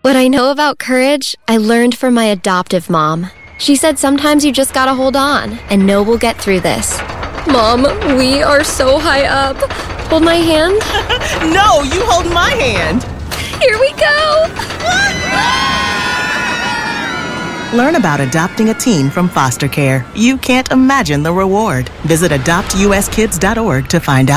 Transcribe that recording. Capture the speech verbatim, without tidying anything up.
What I know about courage, I learned from my adoptive mom. She said sometimes you just gotta hold on and know we'll get through this. Mom, we are so high up. Hold my hand. No, you hold my hand. Here we go. Learn about adopting a teen from foster care. You can't imagine the reward. Visit adopt u s kids dot org to find out.